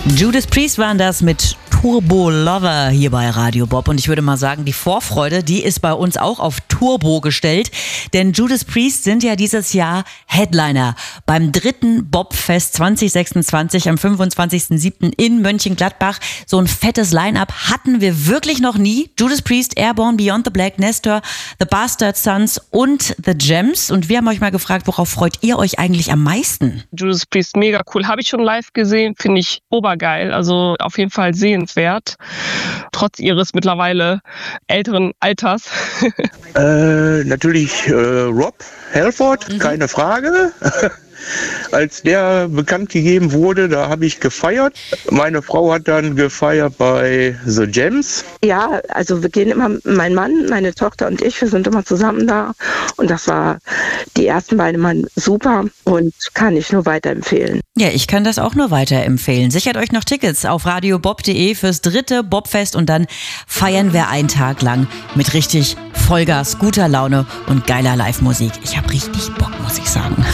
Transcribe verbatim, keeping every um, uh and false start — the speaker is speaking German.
Judas Priest waren das mit Turbo Lover hier bei Radio Bob. Und ich würde mal sagen, die Vorfreude, die ist bei uns auch auf Turbo gestellt. Denn Judas Priest sind ja dieses Jahr Headliner beim dritten Bobfest zwanzig sechsundzwanzig am fünfundzwanzigsten siebten in Mönchengladbach. So ein fettes Line-Up hatten wir wirklich noch nie. Judas Priest, Airborne, Beyond the Black, Nestor, The Bastard Sons und The Gems. Und wir haben euch mal gefragt, worauf freut ihr euch eigentlich am meisten? Judas Priest, mega cool. Habe ich schon live gesehen, finde ich obergeil. Also auf jeden Fall sehenswert. Trotz ihres mittlerweile älteren Alters. äh, natürlich äh, Rob Halford, mhm. keine Frage. Als der bekannt gegeben wurde, da habe ich gefeiert. Meine Frau hat dann gefeiert bei The Gems. Ja, also wir gehen immer, mein Mann, meine Tochter und ich, wir sind immer zusammen da. Und das war die ersten beiden Mal super und kann ich nur weiterempfehlen. Ja, ich kann das auch nur weiterempfehlen. Sichert euch noch Tickets auf radiobob punkt de fürs dritte Bobfest und dann feiern wir einen Tag lang mit richtig Vollgas, guter Laune und geiler Live-Musik. Ich habe richtig Bock, muss ich sagen.